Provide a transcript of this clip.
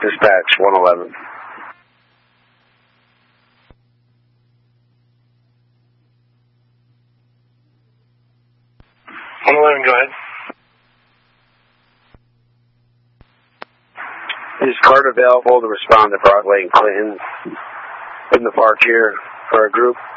Dispatch 111. 111, go ahead. Is Cart available to respond to Broadway and Clinton in the park here for a group?